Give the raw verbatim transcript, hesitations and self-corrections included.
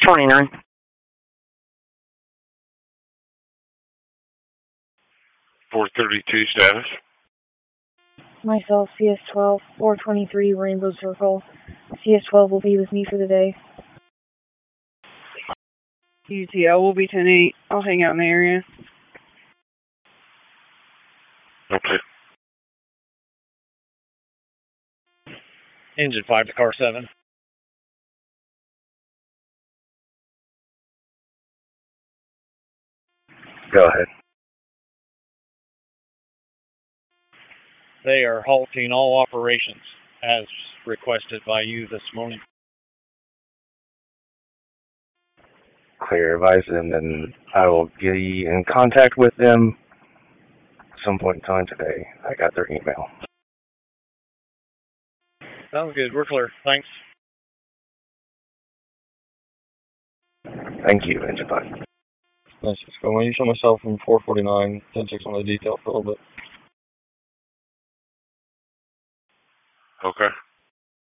twenty-nine. four thirty-two status. Myself, C S twelve, four twenty-three, Rainbow Circle. C S twelve will be with me for the day. U T L will be ten eight. I'll hang out in the area. Okay. Engine five to car seven. Go ahead. They are halting all operations as requested by you this morning. Clear, advise them, and I will be in contact with them at some point in time today. I got their email. Sounds good. We're clear. Thanks. Thank you, Engine five. Nice. So when you show myself from four forty-nine, ten six on the detail for a little bit. Okay.